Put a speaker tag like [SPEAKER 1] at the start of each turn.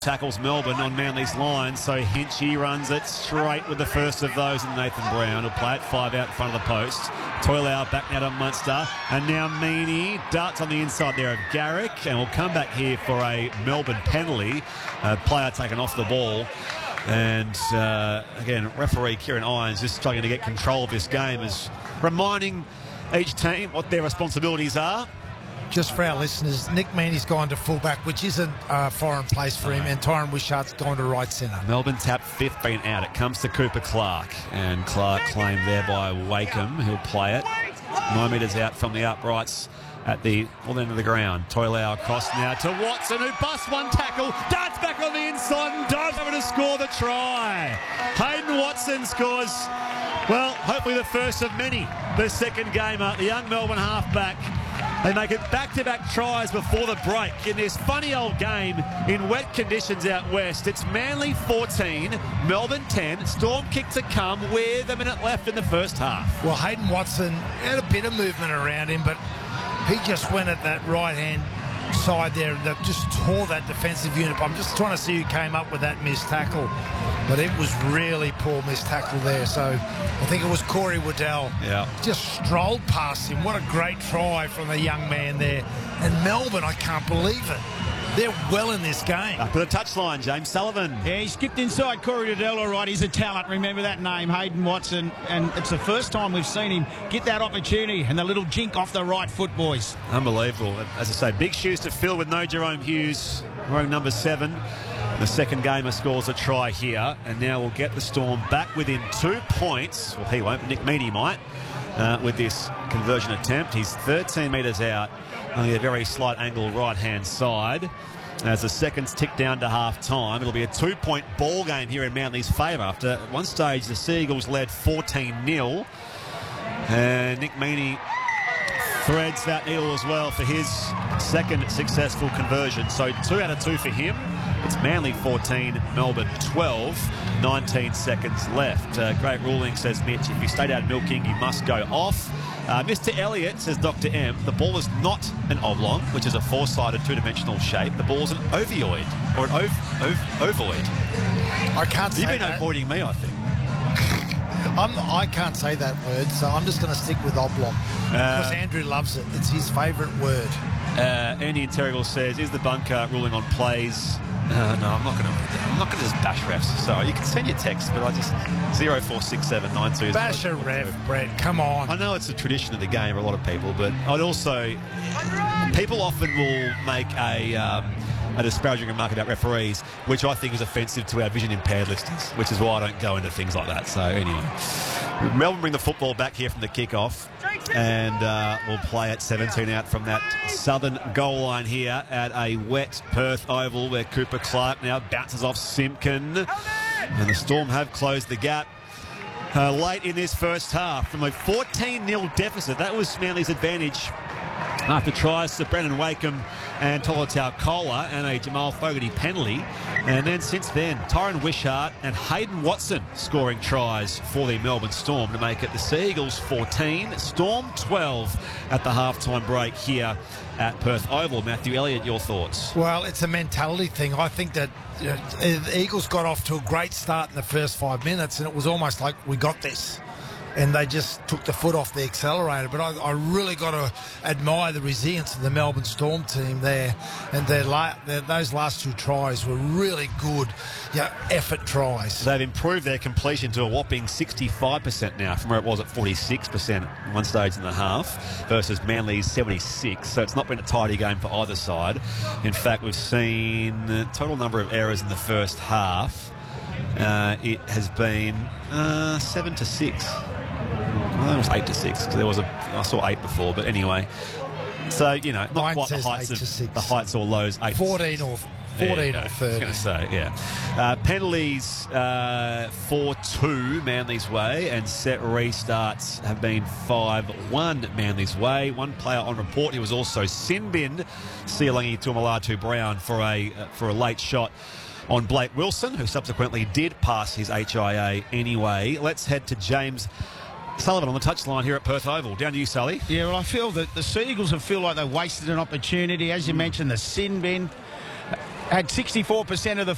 [SPEAKER 1] tackles Melbourne on Manly's line. So Hinchy runs it straight with the first of those, and Nathan Brown will play it 5 out in front of the post. Toilau back now to Munster, and now Meaney darts on the inside there of Garrick, and will come back here for a Melbourne penalty. Player taken off the ball. And again, referee Kieran Irons just struggling to get control of this game, is reminding each team what their responsibilities are.
[SPEAKER 2] Just for our listeners, Nick Meaney's gone to fullback, which isn't a foreign place for him, and Tyron Wishart's gone to right centre.
[SPEAKER 1] Melbourne tap 15 out. It comes to Cooper Clark, and Clark claimed there by Wakeham. He'll play it 9 metres out from the uprights at the end of the ground. Toilau across now to Watson, who busts one tackle, darts back on the inside and dives over to score the try. Hayden Watson scores, well, hopefully the first of many. The second gamer, the young Melbourne halfback. They make it back-to-back tries before the break in this funny old game in wet conditions out west. It's Manly 14, Melbourne 10. Storm kick to come with a minute left in the first half.
[SPEAKER 2] Well, Hayden Watson had a bit of movement around him, but he just went at that right-hand side there and just tore that defensive unit. I'm just trying to see who came up with that missed tackle. But it was really poor missed tackle there. So I think it was Corey Waddell.
[SPEAKER 1] Yeah.
[SPEAKER 2] Just strolled past him. What a great try from the young man there. And Melbourne, I can't believe it. They're well in this game.
[SPEAKER 1] Up to the touchline, James Sullivan.
[SPEAKER 3] Yeah, he skipped inside Corey Waddell, all right. He's a talent. Remember that name, Hayden Watson. And it's the first time we've seen him get that opportunity. And the little jink off the right foot, boys.
[SPEAKER 1] Unbelievable. As I say, big shoes to fill with no Jerome Hughes, wearing number 7. The second gamer scores a try here, and now we'll get the Storm back within 2 points. Well, he won't, but Nick Meaney might, with this conversion attempt. He's 13 metres out, only a very slight angle right-hand side. As the seconds tick down to half-time, it'll be a 2-point ball game here in Manly's favour. After at one stage, the Seagulls led 14-0. And Nick Meaney threads that needle as well for his second successful conversion. So 2 out of 2 for him. It's Manly 14, Melbourne 12, 19 seconds left. Great ruling, says Mitch. If you stayed out milking, you must go off. Mr. Elliott, says Dr. M, the ball is not an oblong, which is a 4-sided, 2-dimensional shape. The ball is an ovoid, or an ovoid.
[SPEAKER 2] I can't say that.
[SPEAKER 1] You've been avoiding me, I think.
[SPEAKER 2] I can't say that word, so I'm just going to stick with oblong. Because Andrew loves it. It's his favourite word.
[SPEAKER 1] Andy Interrogal says, is the bunker ruling on plays? No, I'm not going to just bash refs. Sorry, you can send your text, but I just 046792.
[SPEAKER 2] Bash a ref, Brett. Come on.
[SPEAKER 1] I know it's a tradition of the game for a lot of people, but I'd also, people often will make a disparaging remark about referees, which I think is offensive to our vision impaired listeners, which is why I don't go into things like that. So anyway, Melbourne bring the football back here from the kickoff, and we'll play at 17 out from that southern goal line here at a wet Perth Oval, where Cooper Clark now bounces off Simpkin, and the Storm have closed the gap late in this first half from a 14-0 deficit. That was Manly's advantage after tries to Brendan Wakeham and Tolatau Kola and a Jamal Fogarty penalty. And then since then, Tyron Wishart and Hayden Watson scoring tries for the Melbourne Storm to make it the Seagulls 14, Storm 12 at the halftime break here at Perth Oval. Matthew Elliott, your thoughts?
[SPEAKER 2] Well, it's a mentality thing. I think that the Eagles got off to a great start in the first 5 minutes, and it was almost like we got this. And they just took the foot off the accelerator. But I really got to admire the resilience of the Melbourne Storm team there. And those last 2 tries were really good effort tries.
[SPEAKER 1] They've improved their completion to a whopping 65% now from where it was at 46% at one stage in the half versus Manly's 76. So it's not been a tidy game for either side. In fact, we've seen the total number of errors in the first half. It has been 7-6. I think it was 8-6 because I saw 8 before, but anyway. So not quite the heights or lows.
[SPEAKER 2] 14 or 30.
[SPEAKER 1] I was going to say, yeah. Penalties 4-2 Manly's way, and set restarts have been 5-1 Manly's way. One player on report, he was also sin binned, Sialangi Tuamalatu Brown for a late shot on Blake Wilson, who subsequently did pass his HIA anyway. Let's head to James Sullivan on the touchline here at Perth Oval. Down to you, Sully.
[SPEAKER 3] Yeah, well, I feel that the Seagulls feel like they wasted an opportunity. As you mentioned, the sin bin had 64% of the